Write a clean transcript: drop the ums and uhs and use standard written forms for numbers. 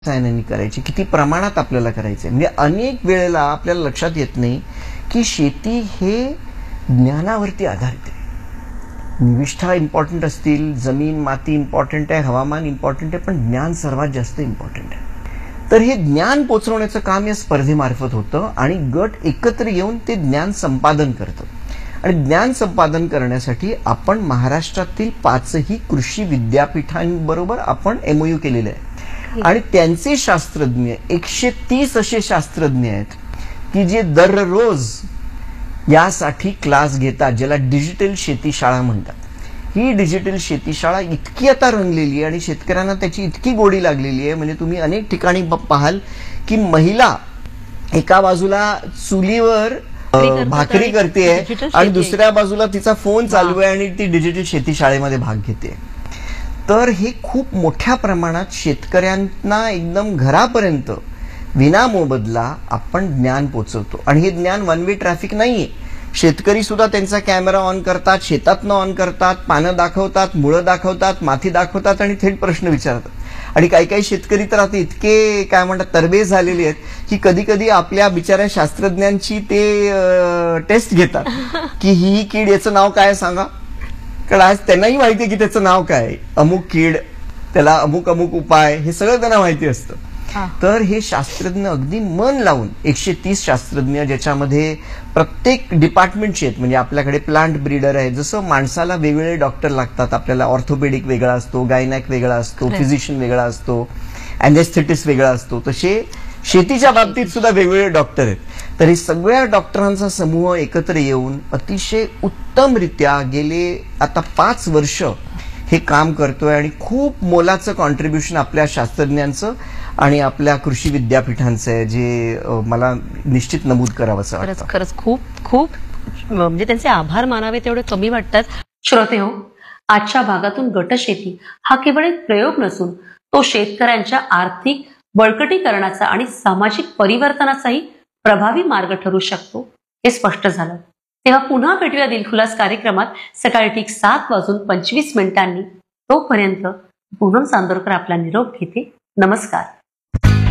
रसायनांनी करायची, किती प्रमाणात आपल्याला करायचं आहे. म्हणजे अनेक वेळेला आपल्याला लक्षात येत नाही की शेती हे ज्ञानावरती आधारित आहे. निविष्ठा इम्पॉर्टंट असतील, जमीन माती इम्पॉर्टंट आहे, हवामान इम्पॉर्टंट आहे, पण ज्ञान सर्वात जास्त इम्पॉर्टंट आहे. तर हे ज्ञान पोचवण्याचं काम या स्पर्धेमार्फत होतं आणि गट एकत्र येऊन ते ज्ञान संपादन करतं. आणि ज्ञान संपादन करण्यासाठी आपण महाराष्ट्रातील 5ही कृषी विद्यापीठांबरोबर आपण MOU केलेले आहे. आणि त्यांचे शास्त्रज्ञ 130 असे शास्त्रज्ञ आहेत की जे दररोज यासाठी क्लास घेतात, ज्याला डिजिटल शेतीशाळा म्हणतात. ही डिजिटल शेतीशाळा इतकी आता रंगलेली आहे आणि शेतकऱ्यांना त्याची इतकी गोडी लागलेली आहे. म्हणजे तुम्ही अनेक ठिकाणी पाहाल की महिला एका बाजूला चुलीवर भाकरी करते आणि दुसऱ्या बाजूला तिचा फोन चालू आहे आणि ती डिजिटल शेतीशाळेमध्ये भाग घेते. तर हे खूप मोठ्या प्रमाणात शेतकऱ्यांना एकदम घरापर्यंत विना मोबदला आपण ज्ञान पोचवतो. आणि हे ज्ञान वन वे ट्रॅफिक नाहीये. शेतकरी सुद्धा त्यांचा कॅमेरा ऑन करतात, शेतातनं ऑन करतात, पानं दाखवतात, मुळं दाखवतात, माती दाखवतात आणि थेट प्रश्न विचारतात. आणि काही काही शेतकरी तर आता इतके काय म्हणतात तरबेज झालेले आहेत की कधी कधी आपल्या बिचाऱ्या शास्त्रज्ञांची ते टेस्ट घेतात की ही कीड याचं नाव काय सांगा. कारण आज त्यांनाही माहिती आहे की त्याचं नाव काय, अमुक कीड, त्याला अमुक अमुक उपाय, हे सगळं त्यांना माहिती असतं. तर हे शास्त्रज्ञ अगदी मन लावून 130 शास्त्रज्ञ, ज्याच्यामध्ये प्रत्येक डिपार्टमेंटचे आहेत. म्हणजे आपल्याकडे प्लांट ब्रीडर आहे, जसं माणसाला वेगवेगळे डॉक्टर लागतात, आपल्याला ऑर्थोपेडिक वेगळा असतो, गायनॅक वेगळा असतो, फिजिशियन वेगळा असतो, अँजेस्थेटिस्ट वेगळा असतो, तसे शेतीच्या बाबतीत सुद्धा वेगवेगळे डॉक्टर आहेत. तर हे सगळ्या डॉक्टरांचा समूह एकत्र येऊन अतिशय उत्तमरित्या गेले आता 5 वर्ष हे काम करतोय आणि खूप मोलाचं कॉन्ट्रीब्युशन आपल्या शास्त्रज्ञांचं आणि आपल्या कृषी विद्यापीठांचं आहे, जे मला निश्चित नमूद करावंसं वाटतं. खरंच खूप खूप म्हणजे त्यांचे आभार मानावे तेवढे कमी वाटतात. श्रोतेहो, आजच्या भागातून गटशेती हा केवळ एक प्रयोग नसून तो शेतकऱ्यांच्या आर्थिक बळकटीकरणाचा आणि सामाजिक परिवर्तनाचाही प्रभावी मार्ग ठरू शकतो हे स्पष्ट झालं. तेव्हा पुन्हा भेटूया दिलखुलास कार्यक्रमात सकाळी ठीक 7:25 तोपर्यंत पूनम चांदोरकर आपला निरोप घेते. नमस्कार.